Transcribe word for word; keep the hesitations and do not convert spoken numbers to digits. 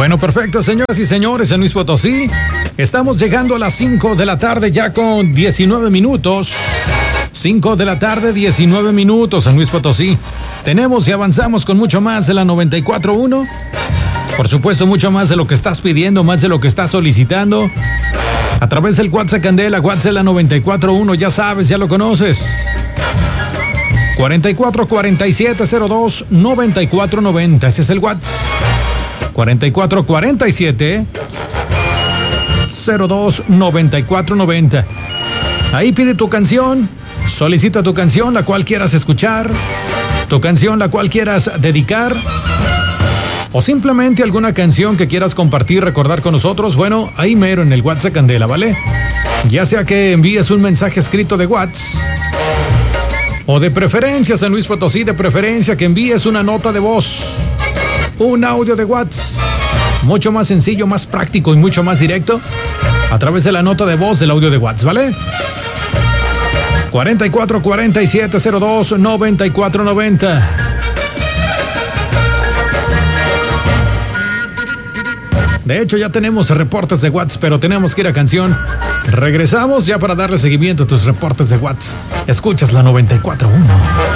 Bueno, perfecto, señoras y señores, en Luis Potosí. Estamos llegando a las cinco de la tarde ya con diecinueve minutos. cinco de la tarde, diecinueve minutos en Luis Potosí. Tenemos y avanzamos con mucho más de la noventa y cuatro punto uno. Por supuesto, mucho más de lo que estás pidiendo, más de lo que estás solicitando. A través del WhatsApp Candela, WhatsApp la noventa y cuatro punto uno, ya sabes, ya lo conoces. cuarenta y cuatro cuarenta y siete cero dos noventa y cuatro noventa, ese es el WhatsApp. cuarenta y cuatro cuarenta y siete cero dos noventa y cuatro noventa. Ahí pide tu canción, solicita tu canción, la cual quieras escuchar, tu canción, la cual quieras dedicar, o simplemente alguna canción que quieras compartir, recordar con nosotros. Bueno, ahí mero en el WhatsApp Candela, ¿vale? Ya sea que envíes un mensaje escrito de WhatsApp, o de preferencia, San Luis Potosí, de preferencia que envíes una nota de voz, un audio de WhatsApp, mucho más sencillo, más práctico y mucho más directo, a través de la nota de voz del audio de WhatsApp, ¿vale? cuarenta y cuatro cuarenta y siete cero dos noventa y cuatro noventa. De hecho, ya tenemos reportes de WhatsApp, pero tenemos que ir a canción. Regresamos ya para darle seguimiento a tus reportes de WhatsApp. Escuchas la noventa y cuatro punto uno.